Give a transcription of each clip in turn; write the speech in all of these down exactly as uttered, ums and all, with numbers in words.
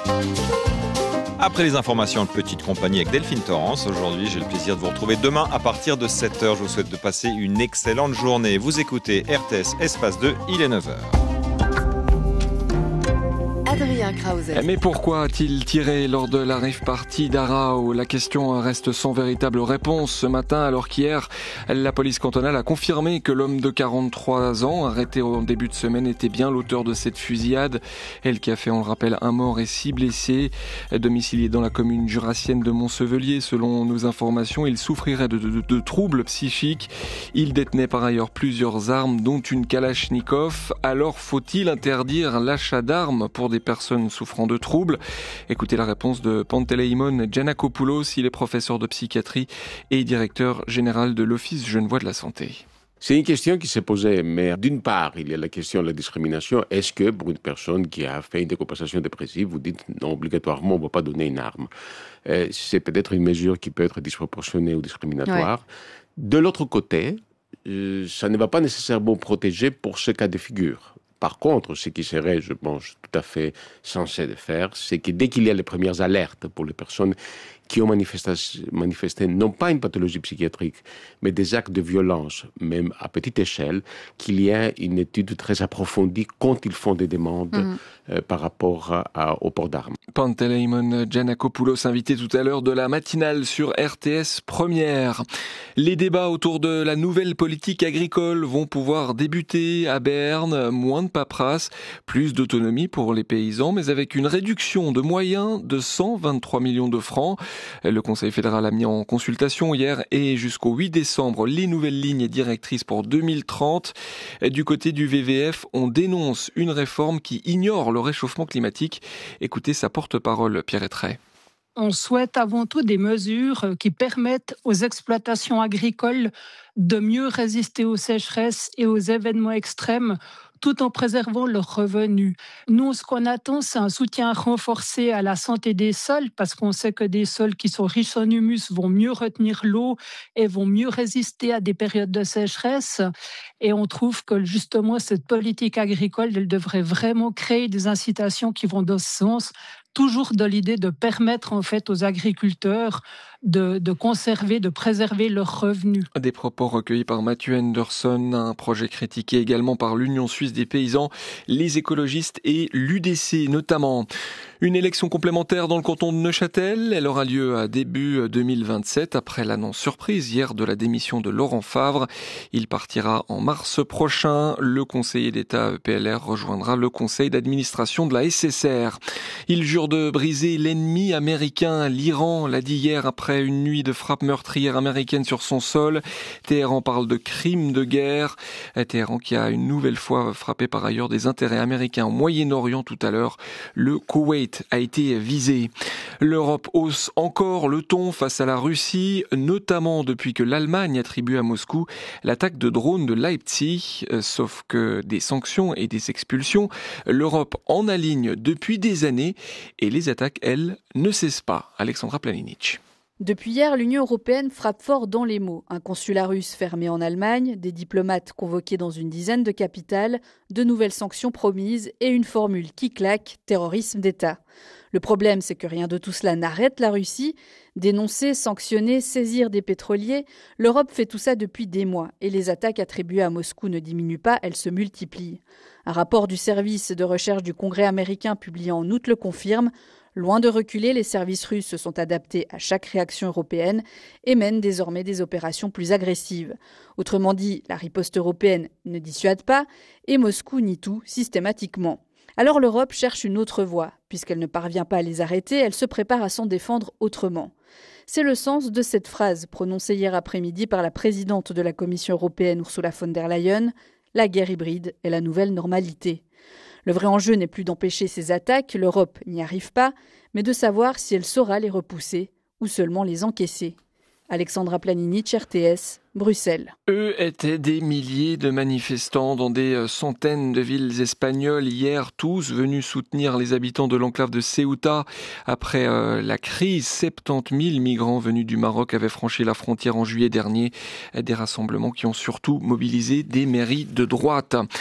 Après les informations de petite compagnie avec Delphine Torrance, aujourd'hui j'ai le plaisir de vous retrouver demain à partir de sept heures. Je vous souhaite de passer une excellente journée. Vous écoutez R T S Espace deux, il est neuf heures. Adrien Krause. Mais pourquoi a-t-il tiré lors de la rave party d'Arao? La question reste sans véritable réponse ce matin, alors qu'hier, la police cantonale a confirmé que l'homme de quarante-trois ans, arrêté au début de semaine, était bien l'auteur de cette fusillade. Elle qui a fait, on le rappelle, un mort et six blessés. Domicilié dans la commune jurassienne de Montsevelier, selon nos informations, il souffrirait de, de, de troubles psychiques. Il détenait par ailleurs plusieurs armes, dont une Kalachnikov. Alors faut-il interdire l'achat d'armes pour des personnes souffrant de troubles? Écoutez la réponse de Panteleimon Giannakopoulos, il est professeur de psychiatrie et directeur général de l'Office genevois de la santé. C'est une question qui s'est posée, mais d'une part, il y a la question de la discrimination. Est-ce que pour une personne qui a fait une décompensation dépressive, vous dites non, obligatoirement, on ne va pas donner une arme? euh, C'est peut-être une mesure qui peut être disproportionnée ou discriminatoire. Ouais. De l'autre côté, euh, ça ne va pas nécessairement protéger pour ce cas de figure. Par contre, ce qui serait, je pense, tout à fait censé de faire, c'est que dès qu'il y a les premières alertes pour les personnes qui ont manifesté, manifesté non pas une pathologie psychiatrique, mais des actes de violence, même à petite échelle, qu'il y ait une étude très approfondie quand ils font des demandes mmh. euh, par rapport à, à, au port d'armes. Panteleimon Giannakopoulos, invité tout à l'heure de la matinale sur R T S Première. Les débats autour de la nouvelle politique agricole vont pouvoir débuter à Berne. Moins de paperasse, plus d'autonomie pour les paysans, mais avec une réduction de moyens de cent vingt-trois millions de francs. Le Conseil fédéral a mis en consultation hier et jusqu'au huit décembre les nouvelles lignes directrices pour deux mille trente. Du côté du V V F, on dénonce une réforme qui ignore le réchauffement climatique. Écoutez sa porte-parole, Pierre Ettray. On souhaite avant tout des mesures qui permettent aux exploitations agricoles de mieux résister aux sécheresses et aux événements extrêmes, tout en préservant leurs revenus. Nous, ce qu'on attend, c'est un soutien renforcé à la santé des sols, parce qu'on sait que des sols qui sont riches en humus vont mieux retenir l'eau et vont mieux résister à des périodes de sécheresse. Et on trouve que justement, cette politique agricole, elle devrait vraiment créer des incitations qui vont dans ce sens, toujours dans l'idée de permettre en fait aux agriculteurs de, de conserver, de préserver leurs revenus. Des propos recueillis par Mathieu Henderson, un projet critiqué également par l'Union suisse des paysans, les écologistes et l'U D C notamment. Une élection complémentaire dans le canton de Neuchâtel, elle aura lieu à début deux mille vingt-sept après l'annonce surprise hier de la démission de Laurent Favre. Il partira en mars prochain. Le conseiller d'État P L R rejoindra le conseil d'administration de la S S R. Il jure de briser l'ennemi américain. L'Iran l'a dit hier après une nuit de frappes meurtrières américaines sur son sol. Téhéran parle de crimes de guerre. Téhéran qui a une nouvelle fois frappé par ailleurs des intérêts américains au Moyen-Orient tout à l'heure. Le Koweït a été visé. L'Europe hausse encore le ton face à la Russie, notamment depuis que l'Allemagne attribue à Moscou l'attaque de drones de Leipzig. Sauf que des sanctions et des expulsions, l'Europe en aligne depuis des années et les attaques, elles, ne cessent pas. Alexandra Planinic. Depuis hier, l'Union européenne frappe fort dans les mots. Un consulat russe fermé en Allemagne, des diplomates convoqués dans une dizaine de capitales, de nouvelles sanctions promises et une formule qui claque, terrorisme d'État. Le problème, c'est que rien de tout cela n'arrête la Russie. Dénoncer, sanctionner, saisir des pétroliers, l'Europe fait tout ça depuis des mois et les attaques attribuées à Moscou ne diminuent pas, elles se multiplient. Un rapport du service de recherche du Congrès américain publié en août le confirme. Loin de reculer, les services russes se sont adaptés à chaque réaction européenne et mènent désormais des opérations plus agressives. Autrement dit, la riposte européenne ne dissuade pas et Moscou nie tout systématiquement. Alors l'Europe cherche une autre voie. Puisqu'elle ne parvient pas à les arrêter, elle se prépare à s'en défendre autrement. C'est le sens de cette phrase prononcée hier après-midi par la présidente de la Commission européenne Ursula von der Leyen. La guerre hybride est la nouvelle normalité. Le vrai enjeu n'est plus d'empêcher ces attaques, l'Europe n'y arrive pas, mais de savoir si elle saura les repousser ou seulement les encaisser. Alexandra Planinic, R T S, Bruxelles. Eux étaient des milliers de manifestants dans des centaines de villes espagnoles hier, tous venus soutenir les habitants de l'enclave de Ceuta. Après euh, la crise, soixante-dix mille migrants venus du Maroc avaient franchi la frontière en juillet dernier. Des rassemblements qui ont surtout mobilisé des mairies de droite.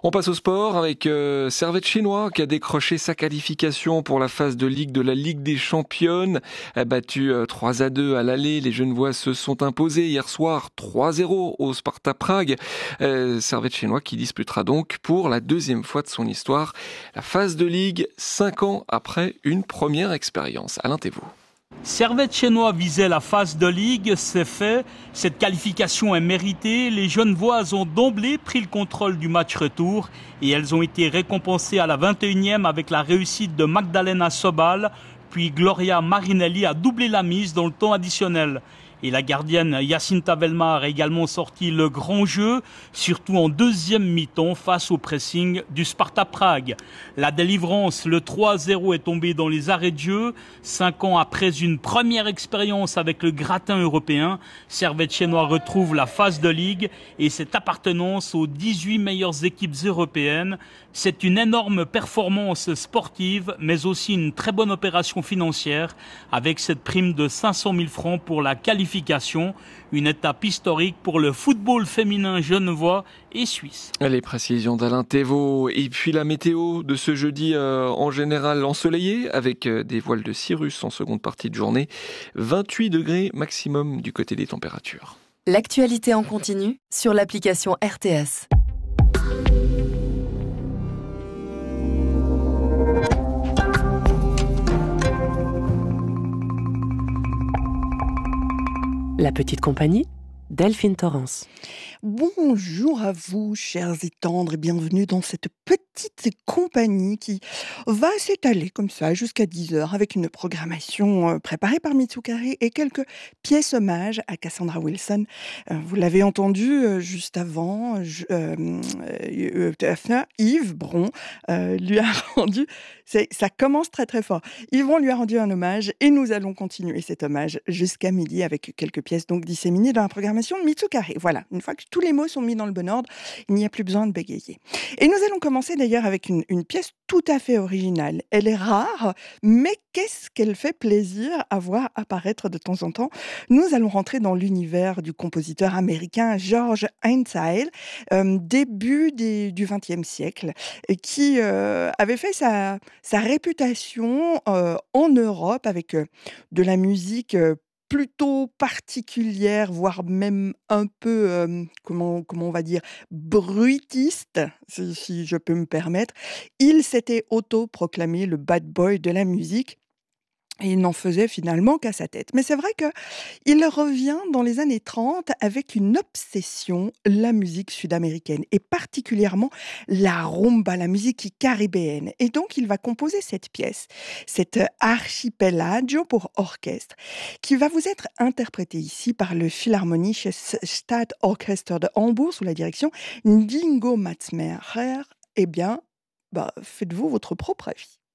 On passe au sport avec euh, Servette Chenois qui a décroché sa qualification pour la phase de Ligue de la Ligue des Championnes. Battu euh, trois à deux à l'aller, les Genevois se sont imposés hier soir trois zéro au Sparta Prague. Euh, Servette Chenois qui disputera donc pour la deuxième fois de son histoire la phase de Ligue, cinq ans après une première expérience. Alain Thévaux. Servette Chenois visait la phase de Ligue, c'est fait. Cette qualification est méritée. Les Genevoises ont d'emblée pris le contrôle du match retour et elles ont été récompensées à la vingt et unième avec la réussite de Magdalena Sobal. Puis Gloria Marinelli a doublé la mise dans le temps additionnel. Et la gardienne Jacinta Velmar a également sorti le grand jeu, surtout en deuxième mi-temps face au pressing du Sparta Prague. La délivrance, le trois zéro est tombé dans les arrêts de jeu. Cinq ans après une première expérience avec le gratin européen, Servette Chenois retrouve la phase de Ligue et cette appartenance aux dix-huit meilleures équipes européennes. C'est une énorme performance sportive, mais aussi une très bonne opération financière avec cette prime de cinq cent mille francs pour la qualification. Une étape historique pour le football féminin genevois et suisse. Les précisions d'Alain Thévaux. Et puis la météo de ce jeudi euh, en général ensoleillé avec euh, des voiles de cirrus en seconde partie de journée. vingt-huit degrés maximum du côté des températures. L'actualité en continu sur l'application R T S. La petite compagnie, Delphine Torrance. Bonjour à vous, chers et tendres, et bienvenue dans cette petite compagnie qui va s'étaler comme ça jusqu'à dix heures avec une programmation préparée par Mitsukari et quelques pièces hommages à Cassandra Wilson. Vous l'avez entendu juste avant, je, euh, euh, Yves Bron euh, lui a rendu, c'est, ça commence très très fort, Yves Bron lui a rendu un hommage et nous allons continuer cet hommage jusqu'à midi avec quelques pièces donc disséminées dans la programmation de Mitsukari. Voilà, une fois que tous les mots sont mis dans le bon ordre, il n'y a plus besoin de bégayer. Et nous allons commencer d'ailleurs avec une, une pièce tout à fait originale. Elle est rare, mais qu'est-ce qu'elle fait plaisir à voir apparaître de temps en temps. Nous allons rentrer dans l'univers du compositeur américain George Einstein, euh, début des, du vingtième siècle, et qui euh, avait fait sa, sa réputation euh, en Europe avec euh, de la musique euh, plutôt particulière, voire même un peu, euh, comment, comment on va dire, bruitiste, si, si je peux me permettre. Il s'était auto-proclamé le bad boy de la musique. Et il n'en faisait finalement qu'à sa tête. Mais c'est vrai qu'il revient dans les années trente avec une obsession, la musique sud-américaine, et particulièrement la rumba, la musique caribéenne. Et donc il va composer cette pièce, cette Archipelago pour orchestre, qui va vous être interprétée ici par le Philharmonische Stadtorchester de Hambourg, sous la direction d'Ingo Matzmeyer. Eh bien, bah, faites-vous votre propre avis.